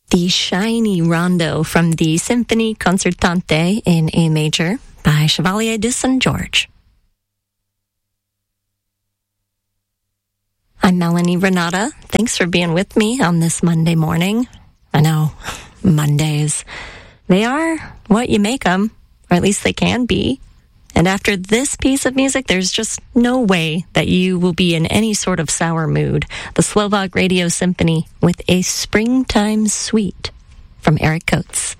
The Shiny Rondo from the Symphonie Concertante in A major by Chevalier de St. George. I'm Melanie Renata. Thanks for being with me on this Monday morning. I know, Mondays. They are what you make them, or at least they can be. And after this piece of music, there's just no way that you will be in any sort of sour mood. The Slovak Radio Symphony with a Springtime Suite from Eric Coates.